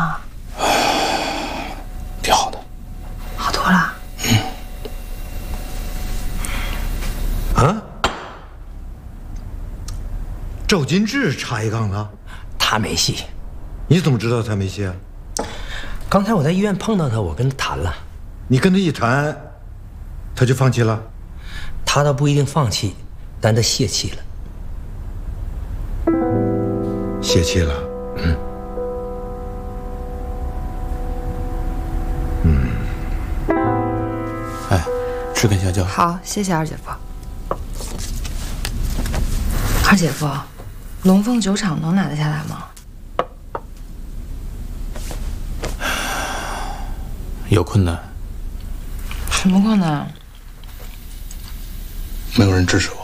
啊？ 挺好的， 好多了。 啊？赵金志插一杠子？ 他没戏。 你怎么知道他没戏啊？ 刚才我在医院碰到他，我跟他谈了。 你跟他一谈，他就放弃了？ 他倒不一定放弃，但他泄气了。 泄气了？ 哎，吃根香蕉。 好，谢谢二姐夫。二姐夫，龙凤酒厂能拿得下来吗？ 有困难， 什么困难？ 没有人支持我。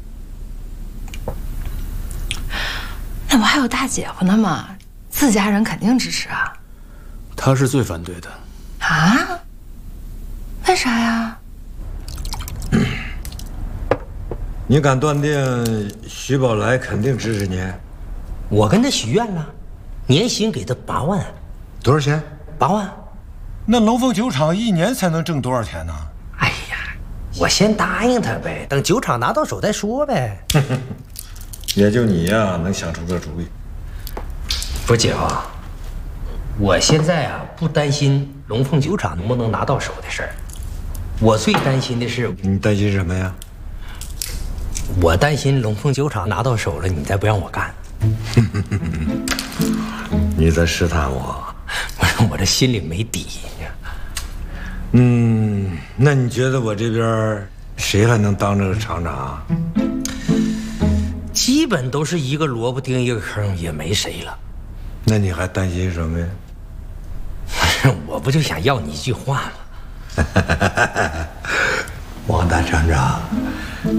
那我还有大姐夫呢嘛，自家人肯定支持啊。 他是最反对的。 啊？为啥呀？ 你敢断定徐宝来肯定支持你？ 我跟他许愿了，年薪给他8万。 多少钱 ？8万。 那龙凤酒厂一年才能挣多少钱呢？ 哎呀，我先答应他呗，等酒厂拿到手再说呗。 也就你呀，能想出个主意。 不是姐夫，我现在啊不担心龙凤酒厂能不能拿到手的事儿，我最担心的是， 你担心什么呀？ 我担心龙凤酒厂拿到手了，你再不让我干。 你在试探我？ 我这心里没底。 那你觉得我这边谁还能当这个厂长？ 基本都是一个萝卜钉一个坑，也没谁了。 那你还担心什么呀？ 我不就想要你一句话吗？ 王大厂长，